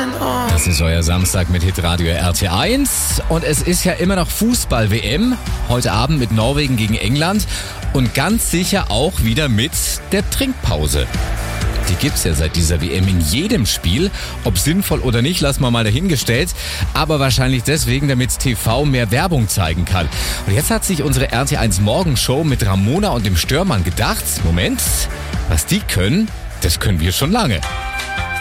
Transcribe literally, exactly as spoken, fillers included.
Das ist euer Samstag mit Hitradio R T eins und es ist ja immer noch Fußball-W M. Heute Abend mit Norwegen gegen England und ganz sicher auch wieder mit der Trinkpause. Die gibt's ja seit dieser W M in jedem Spiel. Ob sinnvoll oder nicht, lassen wir mal dahingestellt. Aber wahrscheinlich deswegen, damit T V mehr Werbung zeigen kann. Und jetzt hat sich unsere R T eins Morgenshow mit Ramona und dem Störmann gedacht, Moment, was die können, das können wir schon lange.